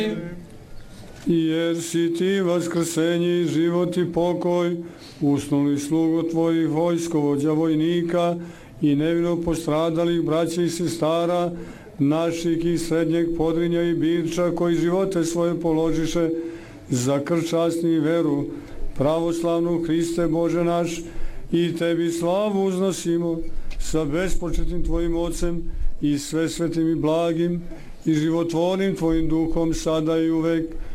Jer si ti vaskrsenje i život i pokoj, usnuli slugu tvojih vojskovođa vojnika i nevino postradalih braća i sestara, naših i srednjeg Podrinja i Birča, koji živote svoje položiše za krčasni veru, pravoslavnu Hriste Bože naš, i tebi slavu uznosimo sa bespočetnim tvojim Ocem i sve svetim i blagim i životvornim tvojim Duhom sada i uvek,